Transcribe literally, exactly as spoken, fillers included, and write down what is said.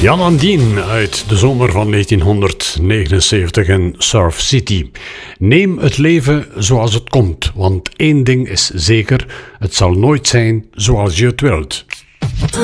Jan Andien uit de zomer van negentienhonderdnegenenzeventig in Surf City. Neem het leven zoals het komt, want één ding is zeker, het zal nooit zijn zoals je het wilt.